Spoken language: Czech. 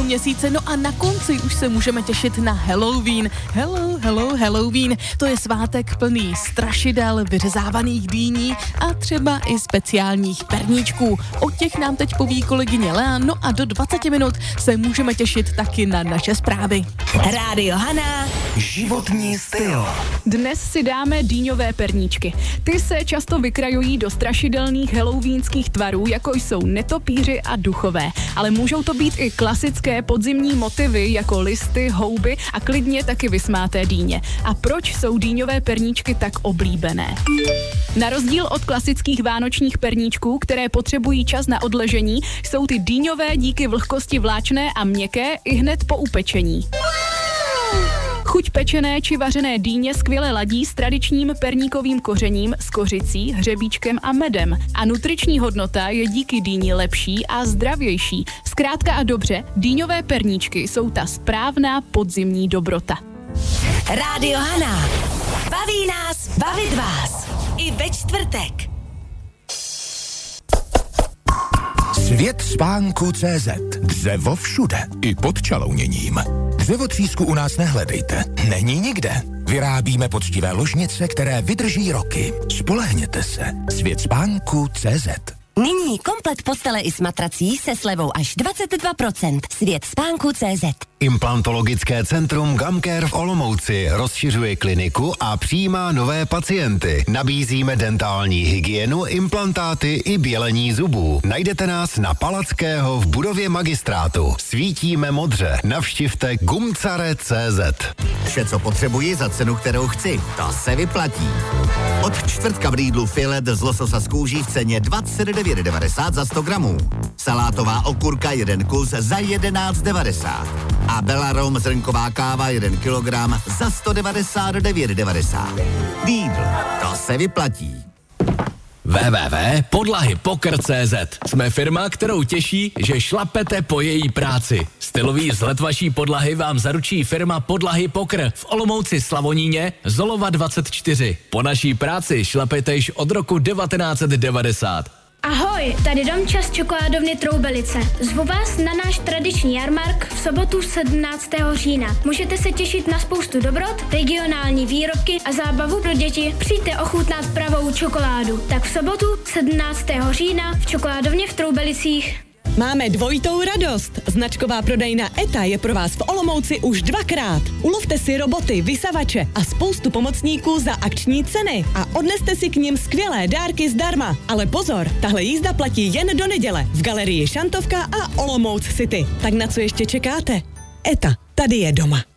měsíce, no a na konci už se můžeme těšit na Halloween. Halloween. To je svátek plný strašidel, vyřezávaných dýní a třeba i speciálních perníčků. O těch nám teď poví kolegyně Lea, no a do 20 minut se můžeme těšit taky na naše zprávy. Rádio Hana. Životní styl. Dnes si dáme dýňové perníčky. Ty se často vykrajují do strašidelných halloweenských tvarů, jako jsou netopíři a duchové. Ale můžou to být i klasické podzimní motivy, jako listy, houby a klidně taky vysmáté dýně. A proč jsou dýňové perníčky tak oblíbené? Na rozdíl od klasických vánočních perníčků, které potřebují čas na odležení, jsou ty dýňové díky vlhkosti vláčné a měkké i hned po upečení. Chuť pečené či vařené dýně skvěle ladí s tradičním perníkovým kořením, s kořicí, hřebíčkem a medem. A nutriční hodnota je díky dýni lepší a zdravější. Zkrátka a dobře, dýňové perníčky jsou ta správná podzimní dobrota. Rádio Hana. Baví nás, bavit vás. I ve čtvrtek. Svět spánku.cz. Dřevo všude, i pod čalouněním. Dřevotřísku u nás nehledejte, není nikde. Vyrábíme poctivé ložnice, které vydrží roky. Spolehněte se. Svět spánku.cz. Nyní komplet postele i s matrací se slevou až 22%. Svět spánku.cz. Implantologické centrum Gamcare v Olomouci rozšiřuje kliniku a přijímá nové pacienty. Nabízíme dentální hygienu, implantáty i bělení zubů. Najdete nás na Palackého v budově magistrátu. Svítíme modře. Navštivte gumcare.cz. Vše, co potřebuji za cenu, kterou chci. To se vyplatí. Od čtvrtka v Lidlu filet z lososa z kůží v ceně 29,90 za 100 gramů. Salátová okurka 1 kus za 11,90. A Belarom zrnková káva 1 kilogram za 199,90. Lidl, to se vyplatí. www.podlahypoker.cz. Jsme firma, kterou těší, že šlapete po její práci. Stylový vzhled vaší podlahy vám zaručí firma Podlahy Poker v Olomouci Slavoníně, Zolova 24. Po naší práci šlapete již od roku 1990. Ahoj, tady Domča z čokoládovny Troubelice. Zvu vás na náš tradiční jarmark v sobotu 17. října. Můžete se těšit na spoustu dobrot, regionální výrobky a zábavu pro děti. Přijďte ochutnat pravou čokoládu. Tak v sobotu 17. října v čokoládovně v Troubelicích. Máme dvojitou radost. Značková prodejna ETA je pro vás v Olomouci už 2krát. Ulovte si roboty, vysavače a spoustu pomocníků za akční ceny a odneste si k nim skvělé dárky zdarma. Ale pozor, tahle jízda platí jen do neděle v galerii Šantovka a Olomouc City. Tak na co ještě čekáte? ETA, tady je doma.